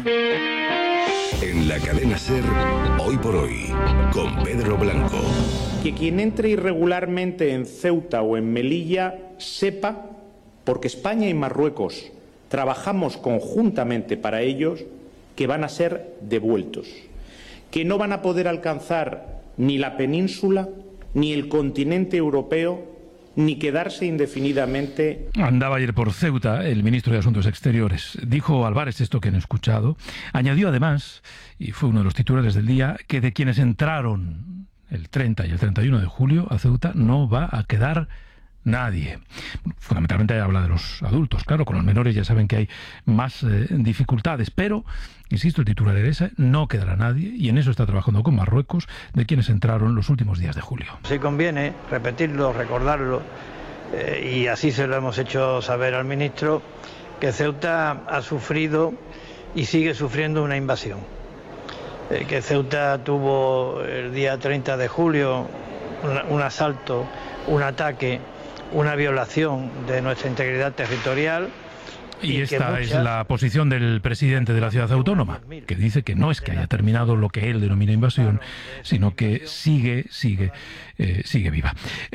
En la cadena SER, Hoy por Hoy, con Pedro Blanco. Que quien entre irregularmente en Ceuta o en Melilla sepa, porque España y Marruecos trabajamos conjuntamente para ellos, que van a ser devueltos, que no van a poder alcanzar ni la península, ni el continente europeo, ni quedarse indefinidamente. Andaba ayer por Ceuta el ministro de Asuntos Exteriores. Dijo Álvarez esto que han escuchado. Añadió además, y fue uno de los titulares del día, que de quienes entraron el 30 y el 31 de julio a Ceuta no va a quedar nadie. Fundamentalmente habla de los adultos, claro, con los menores ya saben que hay más dificultades, pero, insisto, el titular era ese, no quedará nadie, y en eso está trabajando con Marruecos, de quienes entraron los últimos días de julio. Sí conviene repetirlo, recordarlo, y así se lo hemos hecho saber al ministro, que Ceuta ha sufrido y sigue sufriendo una invasión. Que Ceuta tuvo el día 30 de julio un asalto, un ataque, una violación de nuestra integridad territorial. Y esta es la posición del presidente de la ciudad autónoma, que dice que no es que haya terminado lo que él denomina invasión, sino que sigue viva.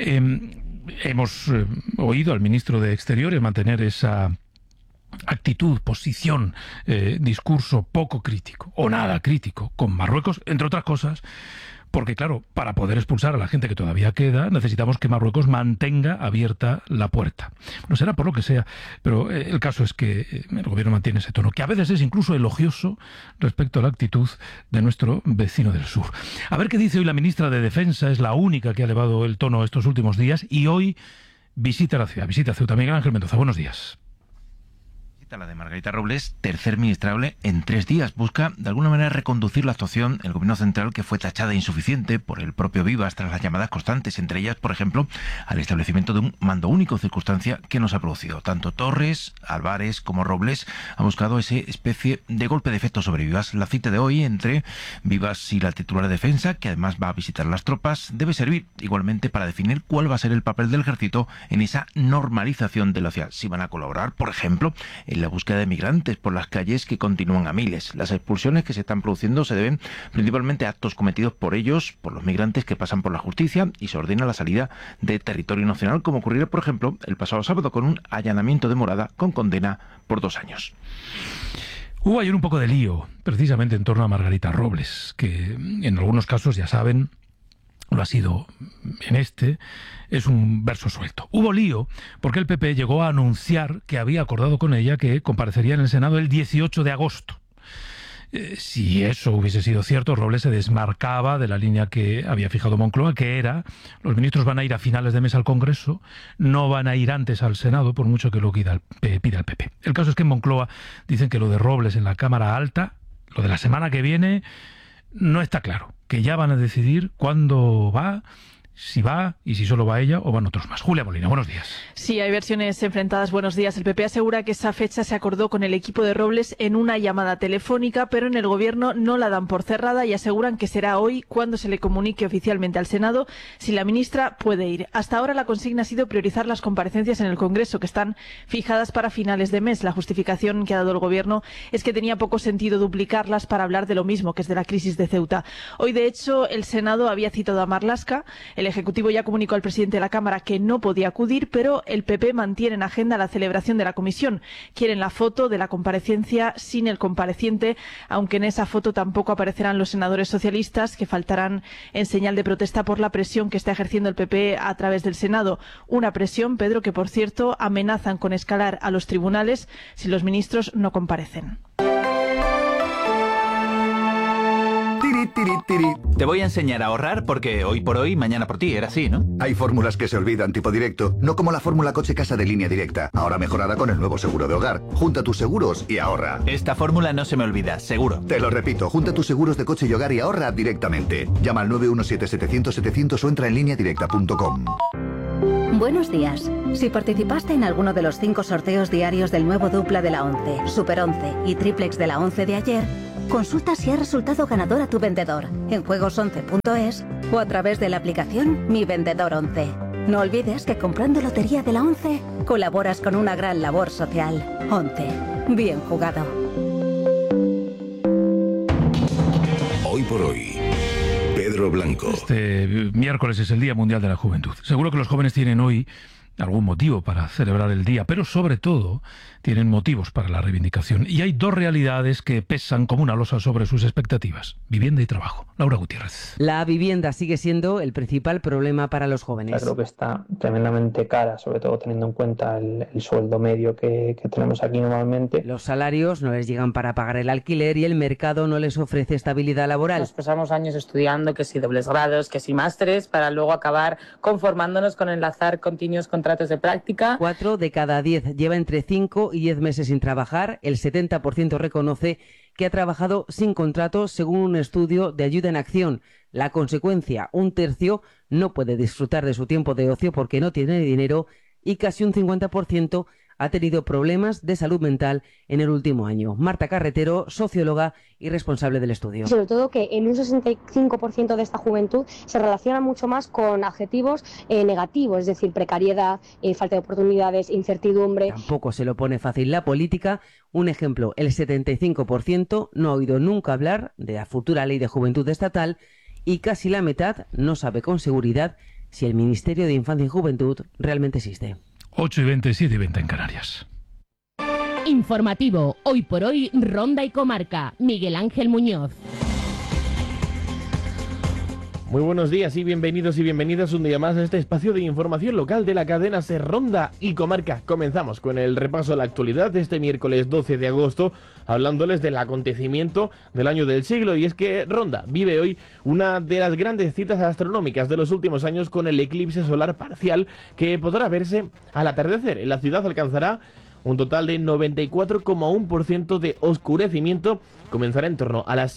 Hemos oído al ministro de Exteriores mantener esa actitud, posición, discurso poco crítico, o nada crítico, con Marruecos, entre otras cosas, porque claro, para poder expulsar a la gente que todavía queda, necesitamos que Marruecos mantenga abierta la puerta. No será por lo que sea, pero el caso es que el gobierno mantiene ese tono, que a veces es incluso elogioso respecto a la actitud de nuestro vecino del sur. A ver qué dice hoy la ministra de Defensa, es la única que ha elevado el tono estos últimos días, y hoy visita la ciudad, visita Ceuta. Miguel Ángel Mendoza, buenos días. La de Margarita Robles, tercer ministrable en 3 días, busca de alguna manera reconducir la actuación del gobierno central, que fue tachada de insuficiente por el propio Vivas tras las llamadas constantes, entre ellas, por ejemplo, al establecimiento de un mando único, circunstancia que nos ha producido. Tanto Torres, Álvarez como Robles han buscado esa especie de golpe de efecto sobre Vivas. La cita de hoy entre Vivas y la titular de Defensa, que además va a visitar las tropas, debe servir igualmente para definir cuál va a ser el papel del ejército en esa normalización de la ciudad. Si van a colaborar, por ejemplo, en la búsqueda de migrantes por las calles, que continúan a miles. Las expulsiones que se están produciendo se deben principalmente a actos cometidos por ellos, por los migrantes que pasan por la justicia, y se ordena la salida de territorio nacional, como ocurrió, por ejemplo, el pasado sábado con un allanamiento de morada con condena por 2 años. Hubo ayer un poco de lío, precisamente en torno a Margarita Robles, que en algunos casos, ya saben, lo ha sido en este, es un verso suelto. Hubo lío porque el PP llegó a anunciar que había acordado con ella que comparecería en el Senado el 18 de agosto. Si eso hubiese sido cierto, Robles se desmarcaba de la línea que había fijado Moncloa, que era: los ministros van a ir a finales de mes al Congreso, no van a ir antes al Senado, por mucho que lo pida el PP. El caso es que en Moncloa dicen que lo de Robles en la Cámara Alta, lo de la semana que viene, no está claro, que ya van a decidir cuándo va, si va y si solo va ella o van otros más. Julia Molina, buenos días. Sí, hay versiones enfrentadas. Buenos días. El PP asegura que esa fecha se acordó con el equipo de Robles en una llamada telefónica, pero en el Gobierno no la dan por cerrada y aseguran que será hoy cuando se le comunique oficialmente al Senado si la ministra puede ir. Hasta ahora la consigna ha sido priorizar las comparecencias en el Congreso, que están fijadas para finales de mes. La justificación que ha dado el Gobierno es que tenía poco sentido duplicarlas para hablar de lo mismo, que es de la crisis de Ceuta. Hoy, de hecho, el Senado había citado a Marlaska. El Ejecutivo ya comunicó al presidente de la Cámara que no podía acudir, pero el PP mantiene en agenda la celebración de la comisión. Quieren la foto de la comparecencia sin el compareciente, aunque en esa foto tampoco aparecerán los senadores socialistas, que faltarán en señal de protesta por la presión que está ejerciendo el PP a través del Senado. Una presión, Pedro, que por cierto amenazan con escalar a los tribunales si los ministros no comparecen. Te voy a enseñar a ahorrar porque hoy por hoy, mañana por ti, era así, ¿no? Hay fórmulas que se olvidan, tipo directo, no como la fórmula coche-casa de Línea Directa, ahora mejorada con el nuevo seguro de hogar. Junta tus seguros y ahorra. Esta fórmula no se me olvida, seguro. Te lo repito, junta tus seguros de coche y hogar y ahorra directamente. Llama al 917-700-700 o entra en lineadirecta.com. Buenos días. Si participaste en alguno de los 5 sorteos diarios del nuevo dupla de la 11, Super 11 y triplex de la 11 de ayer, consulta si ha resultado ganador a tu vendedor en juegos11.es o a través de la aplicación Mi Vendedor 11. No olvides que comprando Lotería de la 11 colaboras con una gran labor social. 11. Bien jugado. por Hoy. Pedro Blanco. Este miércoles es el Día Mundial de la Juventud. Seguro que los jóvenes tienen hoy algún motivo para celebrar el día, pero sobre todo tienen motivos para la reivindicación. Y hay dos realidades que pesan como una losa sobre sus expectativas: vivienda y trabajo. Laura Gutiérrez. La vivienda sigue siendo el principal problema para los jóvenes. Creo que está tremendamente cara, sobre todo teniendo en cuenta el sueldo medio que tenemos aquí normalmente. Los salarios no les llegan para pagar el alquiler y el mercado no les ofrece estabilidad laboral. Nos pasamos años estudiando, que si dobles grados, que si másteres, para luego acabar conformándonos con enlazar continuos contratos de práctica. 4 de cada 10 lleva entre 5 y 10 meses sin trabajar. El 70% reconoce que ha trabajado sin contrato, según un estudio de Ayuda en Acción. La consecuencia: un tercio no puede disfrutar de su tiempo de ocio porque no tiene dinero y casi un 50% ha tenido problemas de salud mental en el último año. Marta Carretero, socióloga y responsable del estudio. Sobre todo que en un 65% de esta juventud se relaciona mucho más con adjetivos negativos, es decir, precariedad, falta de oportunidades, incertidumbre. Tampoco se lo pone fácil la política. Un ejemplo: el 75% no ha oído nunca hablar de la futura ley de juventud estatal y casi la mitad no sabe con seguridad si el Ministerio de Infancia y Juventud realmente existe. 8:20, 7:20 en Canarias. Informativo, Hoy por Hoy, Ronda y Comarca. Miguel Ángel Muñoz. Muy buenos días y bienvenidos y bienvenidas un día más a este espacio de información local de la cadena SER Ronda y Comarca. Comenzamos con el repaso a la actualidad de este miércoles 12 de agosto, hablándoles del acontecimiento del año del siglo, y es que Ronda vive hoy una de las grandes citas astronómicas de los últimos años con el eclipse solar parcial que podrá verse al atardecer. En la ciudad alcanzará un total de 94,1% de oscurecimiento. Comenzará en torno a las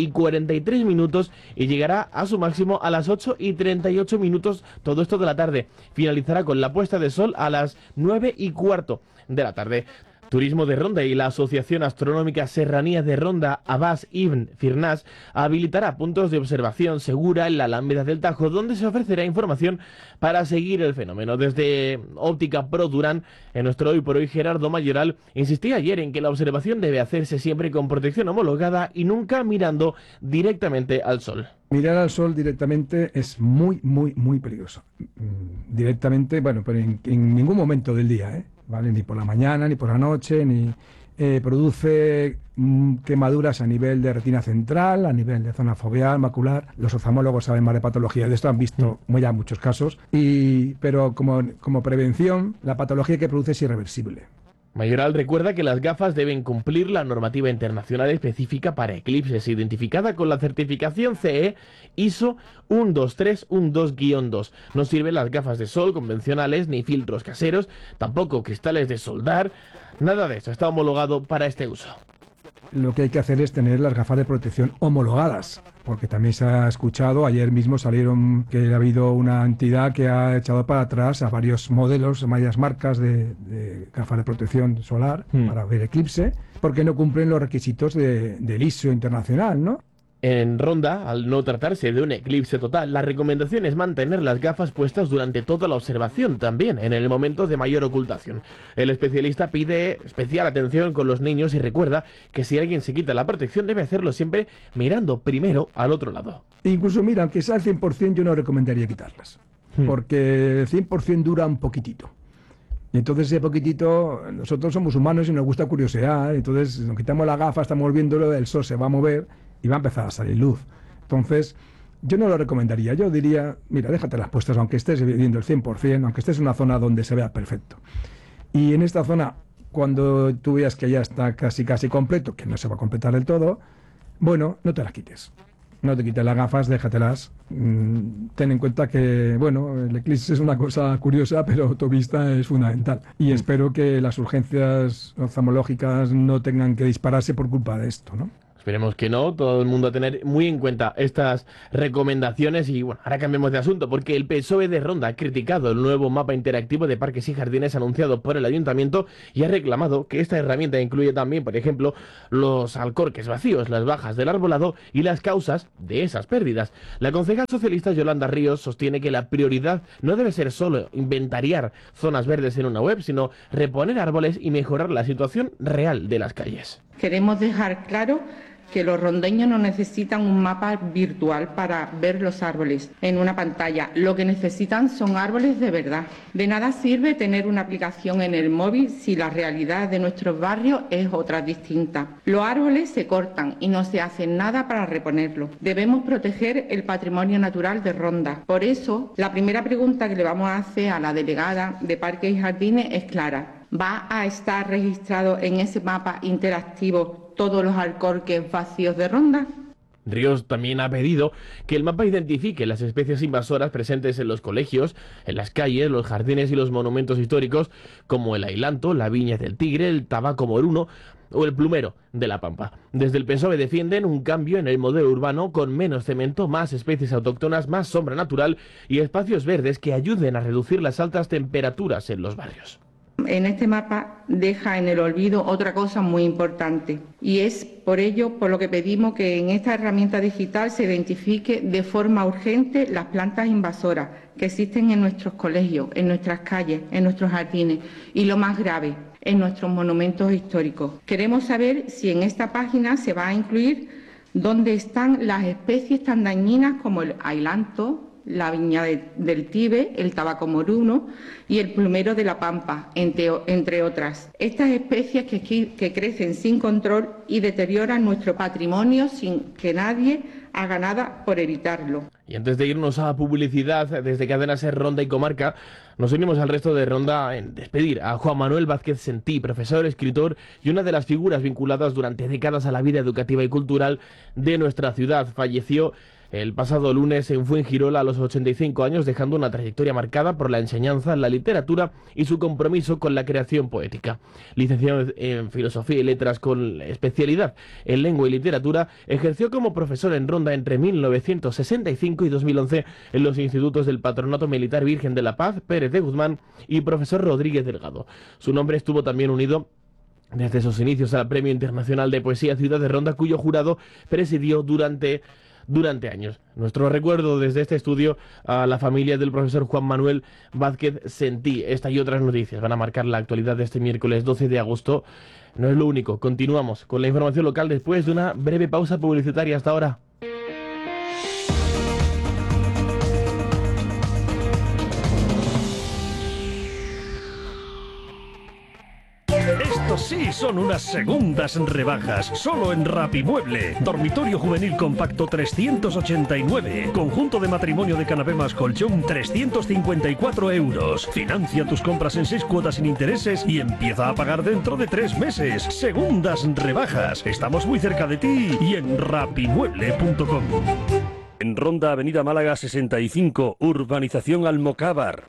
7:43 y llegará a su máximo a las 8:38, todo esto de la tarde. Finalizará con la puesta de sol a las 9:15 de la tarde. Turismo de Ronda y la Asociación Astronómica Serranía de Ronda, Abbas Ibn Firnas, habilitará puntos de observación segura en la Alameda del Tajo, donde se ofrecerá información para seguir el fenómeno. Desde Óptica Pro Durán, en nuestro Hoy por Hoy, Gerardo Mayoral insistía ayer en que la observación debe hacerse siempre con protección homologada y nunca mirando directamente al sol. Mirar al sol directamente es muy peligroso. Directamente, bueno, pero en ningún momento del día, ¿vale? Ni por la mañana, ni por la noche, ni produce quemaduras a nivel de retina central, a nivel de zona foveal, macular. Los oftalmólogos saben más de patología de esto, han visto ya muchos casos, pero como prevención, la patología que produce es irreversible. Mayoral recuerda que las gafas deben cumplir la normativa internacional específica para eclipses, identificada con la certificación CE ISO 12312-2. No sirven las gafas de sol convencionales ni filtros caseros, tampoco cristales de soldar, nada de eso está homologado para este uso. Lo que hay que hacer es tener las gafas de protección homologadas, porque también se ha escuchado, ayer mismo salieron que ha habido una entidad que ha echado para atrás a varios modelos, varias marcas de gafas de protección solar para ver eclipse, porque no cumplen los requisitos del ISO internacional, ¿no? En Ronda, al no tratarse de un eclipse total, la recomendación es mantener las gafas puestas durante toda la observación, también en el momento de mayor ocultación. El especialista pide especial atención con los niños y recuerda que si alguien se quita la protección debe hacerlo siempre mirando primero al otro lado. Incluso, mira, aunque sea al 100%, yo no recomendaría quitarlas, porque el 100% dura un poquitito. Y entonces ese poquitito, nosotros somos humanos y nos gusta curiosear, entonces nos quitamos la gafa, estamos viéndolo, el sol se va a mover y va a empezar a salir luz. Entonces, yo no lo recomendaría. Yo diría, mira, déjatelas puestas, aunque estés viendo el 100%, aunque estés en una zona donde se vea perfecto. Y en esta zona, cuando tú veas que ya está casi completo, que no se va a completar del todo, bueno, no te las quites. No te quites las gafas, déjatelas. Ten en cuenta que, bueno, el eclipse es una cosa curiosa, pero tu vista es fundamental. Y espero que las urgencias oftalmológicas no tengan que dispararse por culpa de esto, ¿no? Esperemos que no, todo el mundo a tener muy en cuenta estas recomendaciones. Y bueno, ahora cambiemos de asunto, porque el PSOE de Ronda ha criticado el nuevo mapa interactivo de parques y jardines anunciado por el ayuntamiento y ha reclamado que esta herramienta incluye también, por ejemplo, los alcorques vacíos, las bajas del arbolado y las causas de esas pérdidas. La concejal socialista Yolanda Ríos sostiene que la prioridad no debe ser solo inventariar zonas verdes en una web, sino reponer árboles y mejorar la situación real de las calles. Queremos dejar claro que los rondeños no necesitan un mapa virtual para ver los árboles en una pantalla. Lo que necesitan son árboles de verdad. De nada sirve tener una aplicación en el móvil si la realidad de nuestros barrios es otra distinta. Los árboles se cortan y no se hace nada para reponerlos. Debemos proteger el patrimonio natural de Ronda. Por eso, la primera pregunta que le vamos a hacer a la delegada de Parques y Jardines es clara. ¿Va a estar registrado en ese mapa interactivo todos los alcorques vacíos de Ronda? Ríos también ha pedido que el mapa identifique las especies invasoras presentes en los colegios, en las calles, los jardines y los monumentos históricos, como el ailanto, la viña del tigre, el tabaco moruno o el plumero de la Pampa. Desde el PSOE defienden un cambio en el modelo urbano con menos cemento, más especies autóctonas, más sombra natural y espacios verdes que ayuden a reducir las altas temperaturas en los barrios. En este mapa deja en el olvido otra cosa muy importante y es por ello por lo que pedimos que en esta herramienta digital se identifique de forma urgente las plantas invasoras que existen en nuestros colegios, en nuestras calles, en nuestros jardines y lo más grave, en nuestros monumentos históricos. Queremos saber si en esta página se va a incluir dónde están las especies tan dañinas como el ailanto, la viña del Tibe, el tabaco moruno y el plumero de la Pampa, entre otras. Estas especies que crecen sin control y deterioran nuestro patrimonio sin que nadie haga nada por evitarlo. Y antes de irnos a publicidad, desde Cadena SER Ronda y Comarca, nos unimos al resto de Ronda en despedir a Juan Manuel Vázquez Sentí, profesor, escritor y una de las figuras vinculadas durante décadas a la vida educativa y cultural de nuestra ciudad. Falleció el pasado lunes en Fuengirola a los 85 años, dejando una trayectoria marcada por la enseñanza, la literatura y su compromiso con la creación poética. Licenciado en Filosofía y Letras con especialidad en Lengua y Literatura, ejerció como profesor en Ronda entre 1965 y 2011 en los institutos del Patronato Militar Virgen de la Paz, Pérez de Guzmán y Profesor Rodríguez Delgado. Su nombre estuvo también unido desde sus inicios al Premio Internacional de Poesía Ciudad de Ronda, cuyo jurado presidió durante años. Nuestro recuerdo desde este estudio a la familia del profesor Juan Manuel Vázquez Sentí. Esta y otras noticias van a marcar la actualidad de este miércoles 12 de agosto. No es lo único, continuamos con la información local después de una breve pausa publicitaria. Hasta ahora. Sí, son unas segundas rebajas, solo en Rapimueble. Dormitorio juvenil compacto 389. Conjunto de matrimonio de canapé más colchón 354 euros. Financia tus compras en 6 cuotas sin intereses y empieza a pagar dentro de 3 meses. Segundas rebajas. Estamos muy cerca de ti y en rapimueble.com. En Ronda, Avenida Málaga 65, Urbanización Almocávar.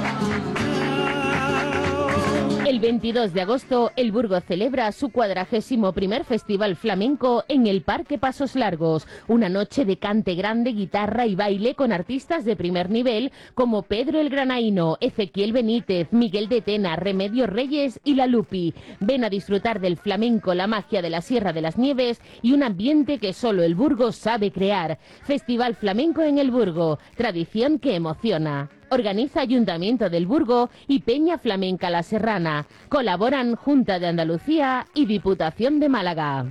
El 22 de agosto, el Burgo celebra su 41º Festival Flamenco en el Parque Pasos Largos. Una noche de cante grande, guitarra y baile con artistas de primer nivel como Pedro el Granaíno, Ezequiel Benítez, Miguel de Tena, Remedios Reyes y La Lupi. Ven a disfrutar del flamenco, la magia de la Sierra de las Nieves y un ambiente que solo el Burgo sabe crear. Festival Flamenco en el Burgo, tradición que emociona. Organiza Ayuntamiento del Burgo y Peña Flamenca La Serrana. Colaboran Junta de Andalucía y Diputación de Málaga.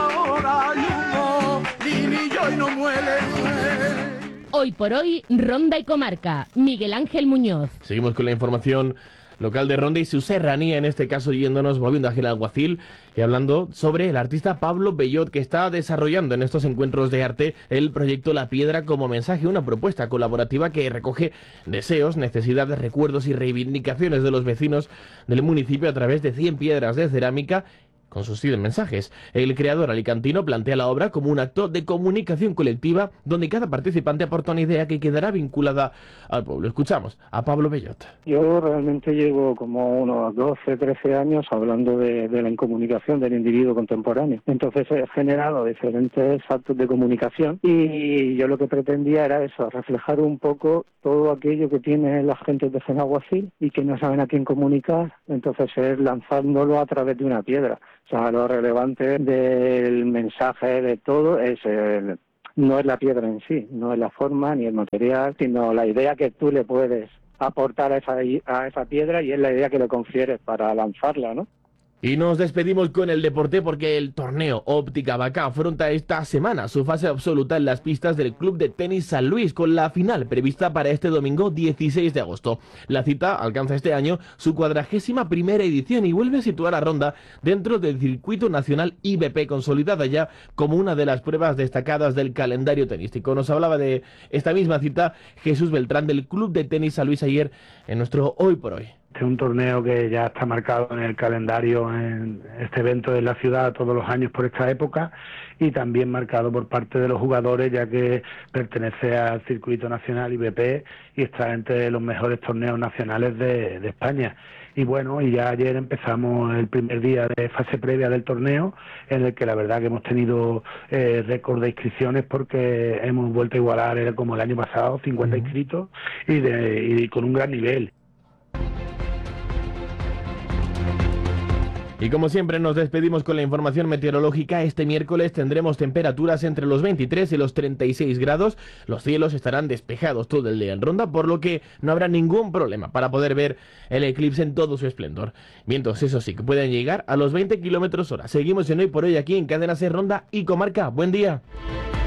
Hoy por hoy, Ronda y Comarca. Miguel Ángel Muñoz. Seguimos con la información local de Ronda y su serranía, en este caso volviendo a Gil Alguacil y hablando sobre el artista Pablo Bellot, que está desarrollando en estos encuentros de arte el proyecto La Piedra como mensaje, una propuesta colaborativa que recoge deseos, necesidades, recuerdos y reivindicaciones de los vecinos del municipio a través de 100 piedras de cerámica con sus 100 mensajes. El creador alicantino plantea la obra como un acto de comunicación colectiva donde cada participante aporta una idea que quedará vinculada al pueblo. Escuchamos a Pablo Bellot. Yo realmente llevo como unos 12, 13 años hablando de la incomunicación del individuo contemporáneo. Entonces he generado diferentes actos de comunicación y yo lo que pretendía era eso, reflejar un poco todo aquello que tienen las gentes de Benaguacil y que no saben a quién comunicar. Entonces es lanzándolo a través de una piedra. O sea, lo relevante del mensaje de todo no es la piedra en sí, no es la forma ni el material, sino la idea que tú le puedes aportar a esa piedra y es la idea que le confieres para lanzarla, ¿no? Y nos despedimos con el deporte porque el torneo Óptica Vaca afronta esta semana su fase absoluta en las pistas del Club de Tenis San Luis, con la final prevista para este domingo 16 de agosto. La cita alcanza este año su 41ª edición y vuelve a situar a Ronda dentro del circuito nacional IBP, consolidada ya como una de las pruebas destacadas del calendario tenístico. Nos hablaba de esta misma cita Jesús Beltrán del Club de Tenis San Luis ayer en nuestro Hoy por Hoy. Es un torneo que ya está marcado en el calendario, en este evento en la ciudad todos los años por esta época, y también marcado por parte de los jugadores, ya que pertenece al circuito nacional IBP y está entre los mejores torneos nacionales de España. Y bueno, y ya ayer empezamos el primer día de fase previa del torneo, en el que la verdad que hemos tenido récord de inscripciones, porque hemos vuelto a igualar como el año pasado, 50 inscritos y con un gran nivel. Y como siempre nos despedimos con la información meteorológica. Este miércoles tendremos temperaturas entre los 23 y los 36 grados. Los cielos estarán despejados todo el día en Ronda, por lo que no habrá ningún problema para poder ver el eclipse en todo su esplendor. Vientos, eso sí, que pueden llegar a los 20 km/h. Seguimos en Hoy por Hoy aquí en Cadena Ser Ronda y Comarca. Buen día.